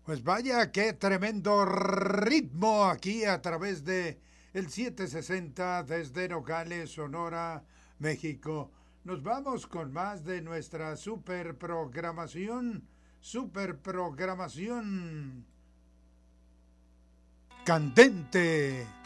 Pues vaya, qué tremendo ritmo aquí a través de el 760 desde Nogales, Sonora, México. Nos vamos con más de nuestra superprogramación candente.